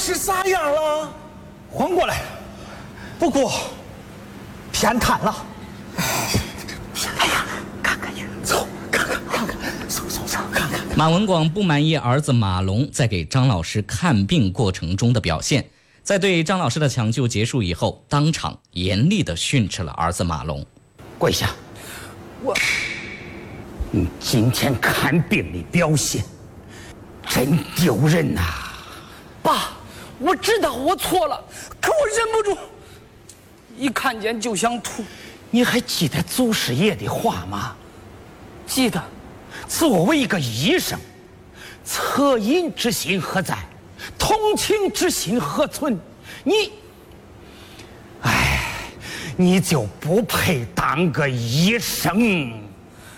是啥样了？ 缓过来，不过偏瘫了。 哎呀，看看去，走，看看，走，看看。 马文广不满意儿子马龙在给张老师看病过程中的表现，在对张老师的抢救结束以后，当场严厉地训斥了儿子马龙。 跪下！你今天看病的表现真丢人呐！ 爸，我知道我错了，可我忍不住，一看见就想吐。 你还记得祖师爷的话吗？ 记得。 作为一个医生，恻隐之心何在？同情之心何存？你就不配当个医生。